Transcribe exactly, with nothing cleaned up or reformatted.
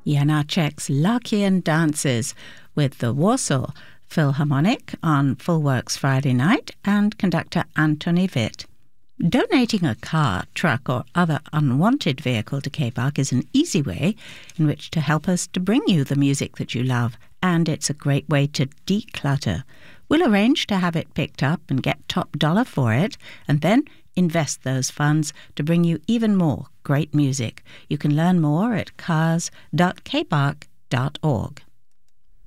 Janacek's Larkian Dances with the Warsaw Philharmonic on Full Works Friday night and conductor Antony Witt. Donating a car, truck or other unwanted vehicle to K-Park is an easy way in which to help us to bring you the music that you love, and it's a great way to declutter. We'll arrange to have it picked up and get top dollar for it, and then invest those funds to bring you even more great music. You can learn more at cars dot k park dot org.